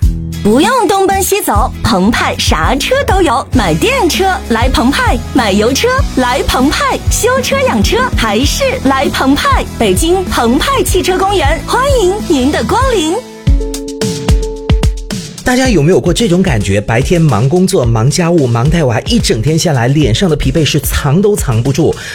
不用东奔西走，澎湃啥车都有，买电车来澎湃，买油车来澎湃，修车养车还是来澎湃。北京澎湃汽车公园，欢迎您的光临。 大家有没有过这种感觉？白天忙工作、忙家务、忙带娃，一整天下来，脸上的疲惫是藏都藏不住。